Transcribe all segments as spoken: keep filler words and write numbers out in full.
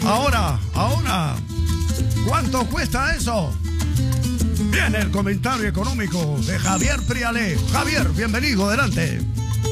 Ahora, ahora, ¿cuánto cuesta eso? Viene el comentario económico de Javier Prialé. Javier, bienvenido, adelante.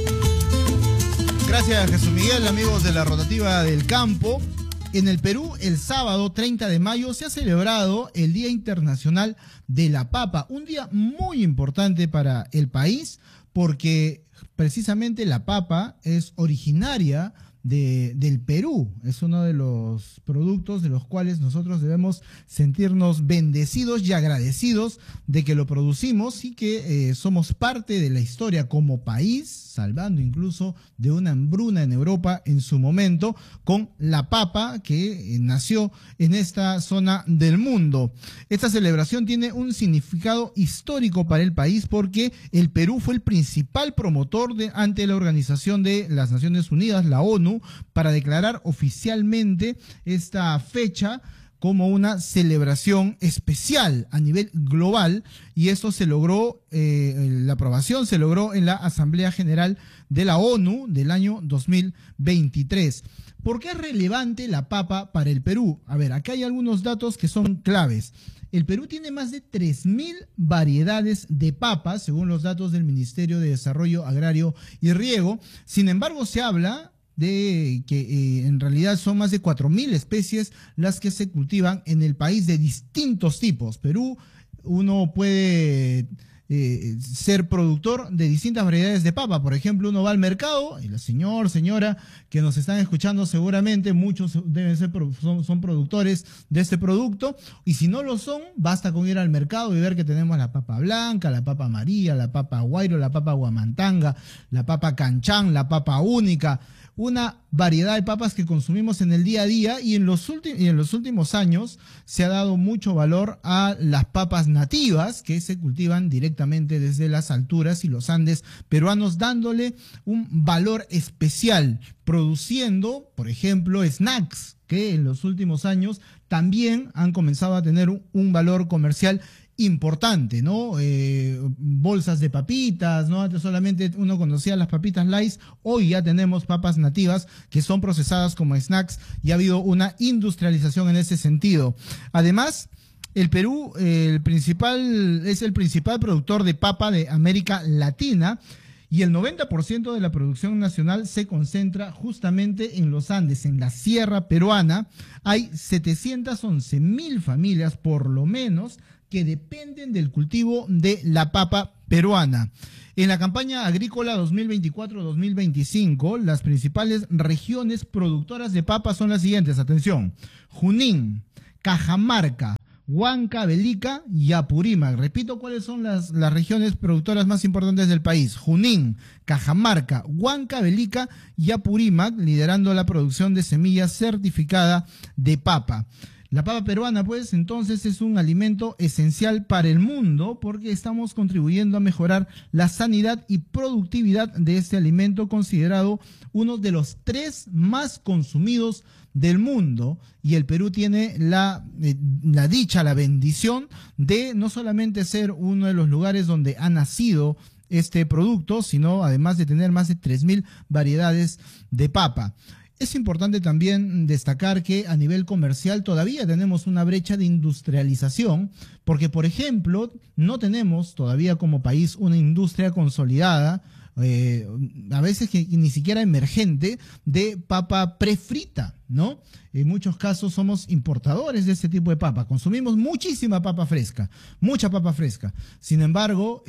Gracias, Jesús Miguel, amigos de la Rotativa del Campo. En el Perú, el sábado treinta de mayo se ha celebrado el Día Internacional de la Papa, un día muy importante para el país porque precisamente la papa es originaria De, del Perú. Es uno de los productos de los cuales nosotros debemos sentirnos bendecidos y agradecidos de que lo producimos y que eh, somos parte de la historia como país, salvando incluso de una hambruna en Europa en su momento, con la papa que eh, nació en esta zona del mundo. Esta celebración tiene un significado histórico para el país porque el Perú fue el principal promotor de, ante la Organización de las Naciones Unidas, la ONU, para declarar oficialmente esta fecha como una celebración especial a nivel global, y esto se logró, eh, la aprobación se logró en la Asamblea General de la ONU del año dos mil veintitrés. ¿Por qué es relevante la papa para el Perú? A ver, acá hay algunos datos que son claves. El Perú tiene más de tres mil variedades de papas, según los datos del Ministerio de Desarrollo Agrario y Riego. Sin embargo, se habla de que eh, en realidad son más de cuatro mil especies las que se cultivan en el país de distintos tipos. Perú, uno puede eh, ser productor de distintas variedades de papa. Por ejemplo, uno va al mercado y la señor, señora que nos están escuchando seguramente, muchos deben ser, son, son productores de este producto, y si no lo son, basta con ir al mercado y ver que tenemos la papa blanca, la papa amarilla, la papa guairo, la papa guamantanga, la papa canchán, la papa única, una variedad de papas que consumimos en el día a día, y en los, y en los últimos años se ha dado mucho valor a las papas nativas que se cultivan directamente desde las alturas y los Andes peruanos, dándole un valor especial, produciendo, por ejemplo, snacks que en los últimos años también han comenzado a tener un, un valor comercial importante, ¿no? Eh, bolsas de papitas, ¿no? Antes solamente uno conocía las papitas Lay's, hoy ya tenemos papas nativas que son procesadas como snacks y ha habido una industrialización en ese sentido. Además, el Perú eh, el principal, es el principal productor de papa de América Latina, y el noventa por ciento de la producción nacional se concentra justamente en los Andes, en la sierra peruana. Hay setecientas once mil familias, por lo menos, que dependen del cultivo de la papa peruana. En la campaña agrícola dos mil veinticuatro dos mil veinticinco, las principales regiones productoras de papa son las siguientes, atención: Junín, Cajamarca, Huancavelica y Apurímac. Repito cuáles son las, las regiones productoras más importantes del país: Junín, Cajamarca, Huancavelica y Apurímac, liderando la producción de semillas certificada de papa. La papa peruana, pues, entonces es un alimento esencial para el mundo porque estamos contribuyendo a mejorar la sanidad y productividad de este alimento, considerado uno de los tres más consumidos del mundo, y el Perú tiene la, eh, la dicha, la bendición de no solamente ser uno de los lugares donde ha nacido este producto, sino además de tener más de tres mil variedades de papa. Es importante también destacar que a nivel comercial todavía tenemos una brecha de industrialización, porque, por ejemplo, no tenemos todavía como país una industria consolidada, eh, a veces que ni siquiera emergente, de papa prefrita, ¿no? En muchos casos somos importadores de este tipo de papa, consumimos muchísima papa fresca, mucha papa fresca. Sin embargo,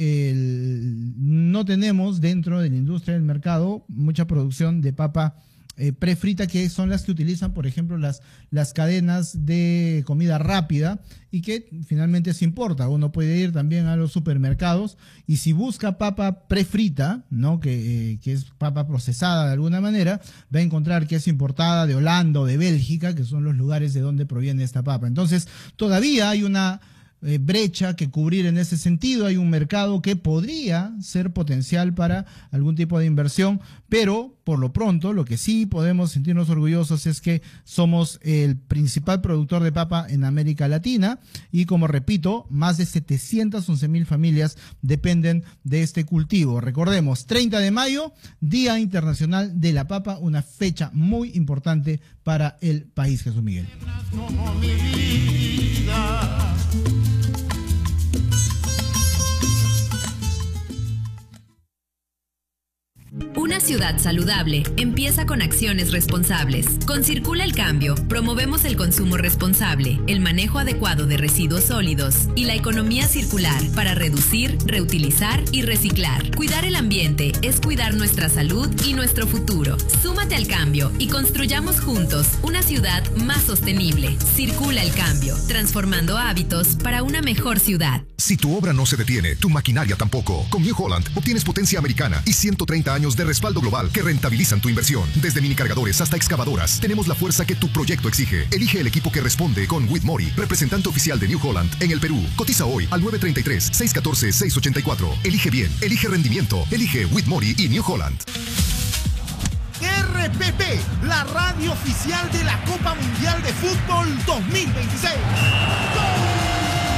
el, no tenemos dentro de la industria del mercado mucha producción de papa Eh, prefrita, que son las que utilizan, por ejemplo, las, las cadenas de comida rápida, y que finalmente se importa. Uno puede ir también a los supermercados y si busca papa prefrita, ¿no? que, eh, que es papa procesada de alguna manera, va a encontrar que es importada de Holanda o de Bélgica, que son los lugares de donde proviene esta papa. Entonces, todavía hay una eh, brecha que cubrir en ese sentido. Hay un mercado que podría ser potencial para algún tipo de inversión, pero por lo pronto lo que sí podemos sentirnos orgullosos es que somos el principal productor de papa en América Latina y, como repito, más de setecientas once mil familias dependen de este cultivo. Recordemos, treinta de mayo, Día Internacional de la Papa, una fecha muy importante para el país, Jesús Miguel. Como mi vida. Una ciudad saludable empieza con acciones responsables. Con Circula el Cambio, promovemos el consumo responsable, el manejo adecuado de residuos sólidos y la economía circular para reducir, reutilizar y reciclar. Cuidar el ambiente es cuidar nuestra salud y nuestro futuro. Súmate al cambio y construyamos juntos una ciudad más sostenible. Circula el Cambio, transformando hábitos para una mejor ciudad. Si tu obra no se detiene, tu maquinaria tampoco. Con New Holland obtienes potencia americana y ciento treinta años de respaldo global que rentabilizan tu inversión. Desde mini cargadores hasta excavadoras, tenemos la fuerza que tu proyecto exige. Elige el equipo que responde con Whitmore, representante oficial de New Holland en el Perú. Cotiza hoy al nueve tres tres, seis uno cuatro, seis ocho cuatro. Elige bien, elige rendimiento, elige Whitmore y New Holland. R P P, la radio oficial de la Copa Mundial de Fútbol dos mil veintiséis. ¡Gol!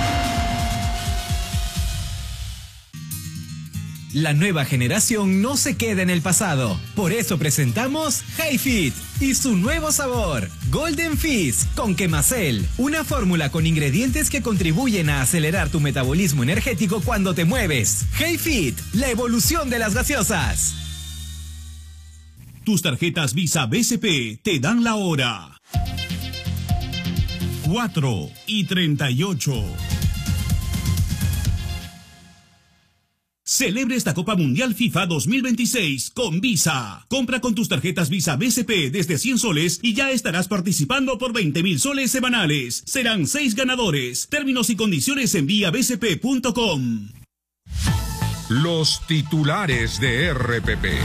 La nueva generación no se queda en el pasado. Por eso presentamos HiFit y su nuevo sabor, Golden Fizz con Quemacel. Una fórmula con ingredientes que contribuyen a acelerar tu metabolismo energético cuando te mueves. HiFit, la evolución de las gaseosas. Tus tarjetas Visa B C P te dan la hora. cuatro y treinta y ocho. Celebre esta Copa Mundial FIFA dos mil veintiséis con Visa. Compra con tus tarjetas Visa B C P desde cien soles y ya estarás participando por veinte mil soles semanales. Serán seis ganadores. Términos y condiciones en vía b c p punto com. Los titulares de R P P.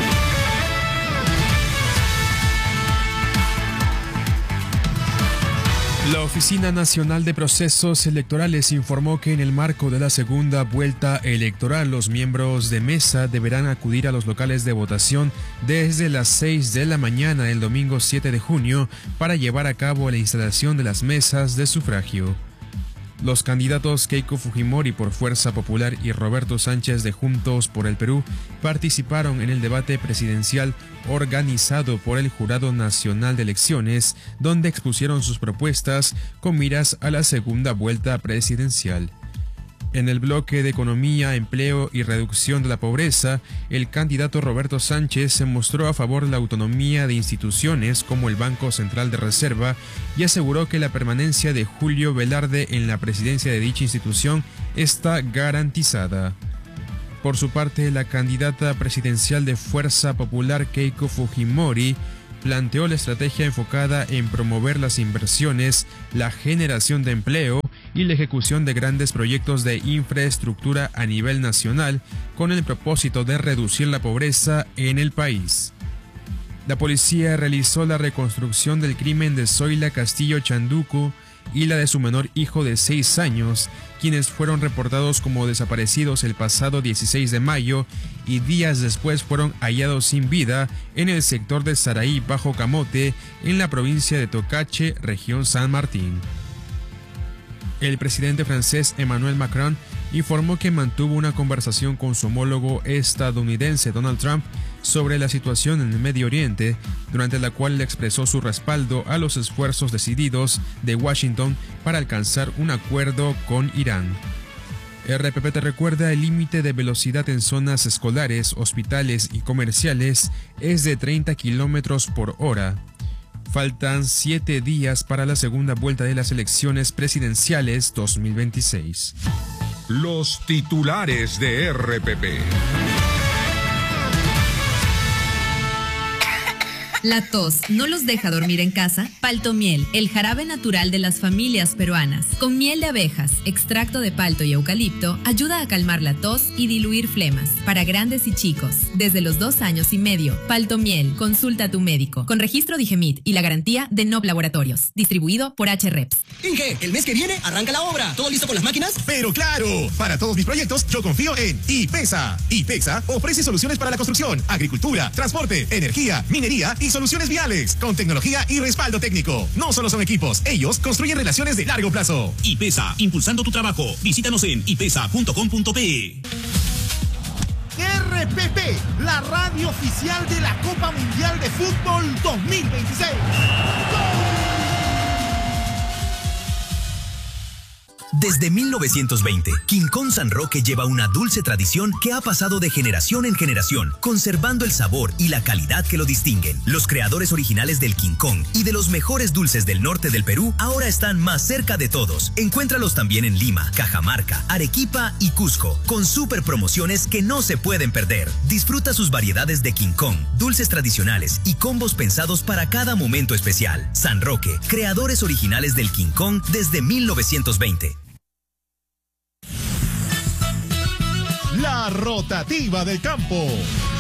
La Oficina Nacional de Procesos Electorales informó que en el marco de la segunda vuelta electoral, los miembros de mesa deberán acudir a los locales de votación desde las seis de la mañana el domingo siete de junio para llevar a cabo la instalación de las mesas de sufragio. Los candidatos Keiko Fujimori por Fuerza Popular y Roberto Sánchez de Juntos por el Perú participaron en el debate presidencial organizado por el Jurado Nacional de Elecciones, donde expusieron sus propuestas con miras a la segunda vuelta presidencial. En el bloque de Economía, Empleo y Reducción de la Pobreza, el candidato Roberto Sánchez se mostró a favor de la autonomía de instituciones como el Banco Central de Reserva y aseguró que la permanencia de Julio Velarde en la presidencia de dicha institución está garantizada. Por su parte, la candidata presidencial de Fuerza Popular Keiko Fujimori planteó la estrategia enfocada en promover las inversiones, la generación de empleo y la ejecución de grandes proyectos de infraestructura a nivel nacional con el propósito de reducir la pobreza en el país. La policía realizó la reconstrucción del crimen de Zoila Castillo Chanduco y la de su menor hijo de seis años, quienes fueron reportados como desaparecidos el pasado dieciséis de mayo y días después fueron hallados sin vida en el sector de Saraí Bajo Camote, en la provincia de Tocache, región San Martín. El presidente francés Emmanuel Macron informó que mantuvo una conversación con su homólogo estadounidense Donald Trump sobre la situación en el Medio Oriente, durante la cual le expresó su respaldo a los esfuerzos decididos de Washington para alcanzar un acuerdo con Irán. R P P te recuerda: el límite de velocidad en zonas escolares, hospitales y comerciales es de treinta kilómetros por hora. Faltan siete días para la segunda vuelta de las elecciones presidenciales dos mil veintiséis. Los titulares de R P P. ¿La tos no los deja dormir en casa? Paltomiel, el jarabe natural de las familias peruanas. Con miel de abejas, extracto de palto y eucalipto, ayuda a calmar la tos y diluir flemas. Para grandes y chicos, desde los dos años y medio. Paltomiel, consulta a tu médico. Con registro Digemit y la garantía de N O B Laboratorios. Distribuido por H R E P S. Inge, el mes que viene arranca la obra. ¿Todo listo con las máquinas? Pero claro, para todos mis proyectos yo confío en IPESA. IPESA ofrece soluciones para la construcción, agricultura, transporte, energía, minería y soluciones viales, con tecnología y respaldo técnico. No solo son equipos, ellos construyen relaciones de largo plazo. IPESA, impulsando tu trabajo. Visítanos en ipesa punto com punto pe. R P P, la radio oficial de la Copa Mundial de Fútbol dos mil veintiséis. ¡Gol! Desde mil novecientos veinte, King Kong San Roque lleva una dulce tradición que ha pasado de generación en generación, conservando el sabor y la calidad que lo distinguen. Los creadores originales del King Kong y de los mejores dulces del norte del Perú ahora están más cerca de todos. Encuéntralos también en Lima, Cajamarca, Arequipa y Cusco, con super promociones que no se pueden perder. Disfruta sus variedades de King Kong, dulces tradicionales y combos pensados para cada momento especial. San Roque, creadores originales del King Kong desde mil novecientos veinte. La rotativa del campo.